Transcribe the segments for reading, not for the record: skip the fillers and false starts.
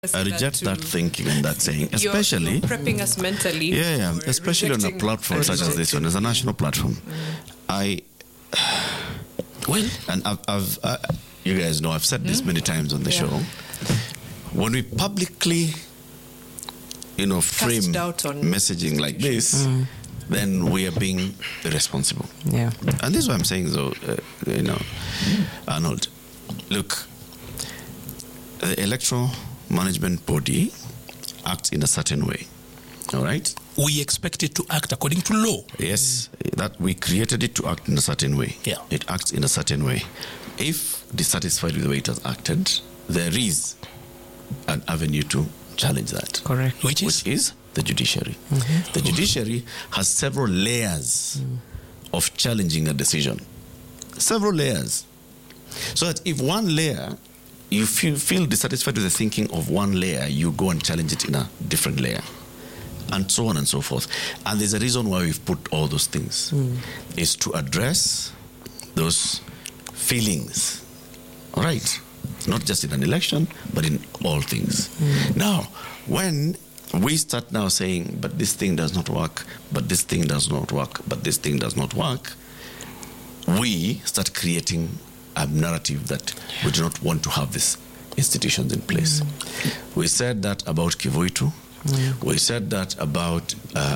I reject that thinking and that saying, especially you're prepping us mentally. Especially on a platform such as this one, as a national platform. You guys know I've said this many times on the show. When we publicly, frame messaging like this, then we are being irresponsible. Yeah. And this is what I'm saying, though, Arnold. Look, the electoral management body acts in a certain way. All right? We expect it to act according to law. Yes, that we created it to act in a certain way. Yeah. It acts in a certain way. If dissatisfied with the way it has acted, there is an avenue to challenge that. Correct. Which is the judiciary. Mm-hmm. The judiciary has several layers of challenging a decision. Several layers. So that if one layer, you feel dissatisfied with the thinking of one layer, you go and challenge it in a different layer. And so on and so forth. And there's a reason why we've put all those things. Is to address those feelings. All right? Not just in an election, but in all things. Now, when we start now saying, but this thing does not work, but this thing does not work, but this thing does not work, we start creating a narrative that we do not want to have these institutions in place. We said that about Kivuitu. We said that about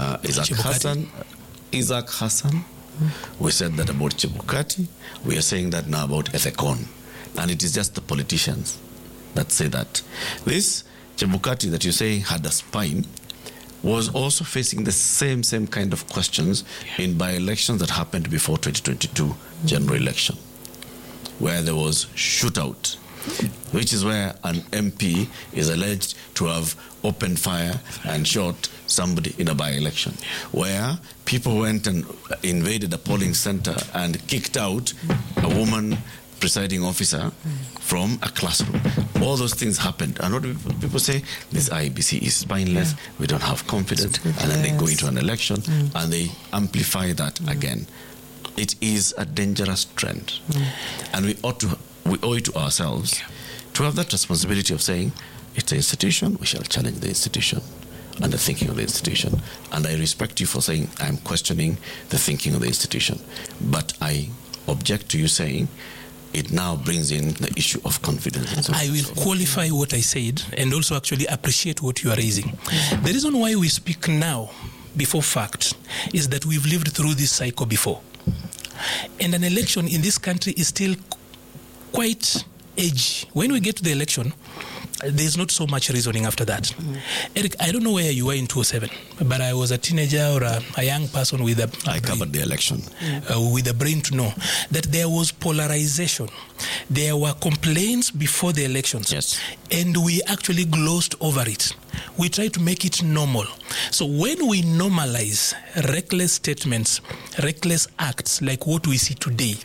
Isaac Hassan. We said that about Chebukati. We are saying that now about Ethekon. And it is just the politicians that say that. This Chebukati that you say had a spine was also facing the same kind of questions in by-elections that happened before 2022 general election, where there was shootout, which is where an MP is alleged to have opened fire and shot somebody in a by-election, where people went and invaded a polling center and kicked out a woman presiding officer from a classroom. All those things happened. And what do people say? This IEBC is spineless, we don't have confidence, and then they go into an election and they amplify that again. It is a dangerous trend. And we owe it to ourselves to have that responsibility of saying, it's an institution, we shall challenge the institution and the thinking of the institution. And I respect you for saying, I'm questioning the thinking of the institution. But I object to you saying, it now brings in the issue of confidence. I will qualify what I said and also actually appreciate what you are raising. The reason why we speak now before fact is that we've lived through this cycle before. And an election in this country is still quite edgy. When we get to the election, there's not so much reasoning after that. Eric, I don't know where you were in 2007, but I was a teenager or a young person with a I covered the election. With a brain to know that there was polarization. There were complaints before the elections. Yes. And we actually glossed over it. We tried to make it normal. So when we normalize reckless statements, reckless acts like what we see today,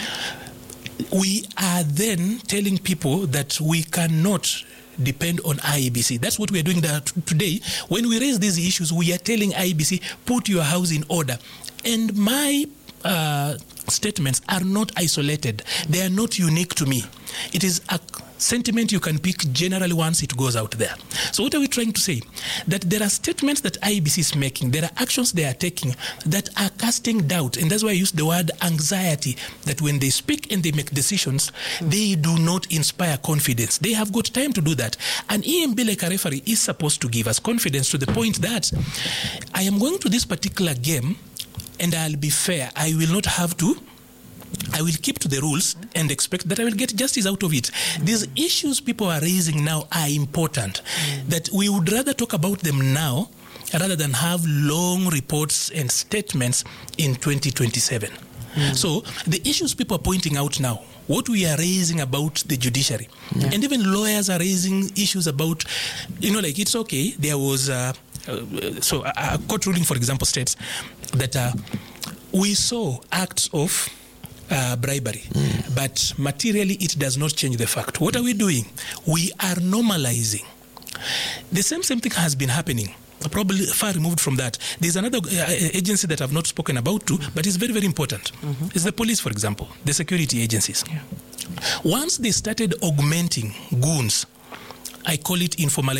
we are then telling people that we cannot depend on IEBC. That's what we are doing today. When we raise these issues, we are telling IEBC, put your house in order. And my statements are not isolated. They are not unique to me. It is a sentiment you can pick generally once it goes out there. So what are we trying to say? That there are statements that IEBC is making, there are actions they are taking that are casting doubt. And that's why I use the word anxiety, that when they speak and they make decisions, they do not inspire confidence. They have got time to do that. And EMB, like a referee, is supposed to give us confidence to the point that I am going to this particular game and I'll be fair. I will keep to the rules and expect that I will get justice out of it. These issues people are raising now are important, that we would rather talk about them now rather than have long reports and statements in 2027. So the issues people are pointing out now, what we are raising about the judiciary, and even lawyers are raising issues about, it's okay, there was a court ruling, for example, states that we saw acts of bribery, but materially it does not change the fact. What are we doing? We are normalizing. The same thing has been happening, probably far removed from that. There's another agency that I've not spoken about too, but it's very, very important. It's the police, for example, the security agencies. Once they started augmenting goons I call it informal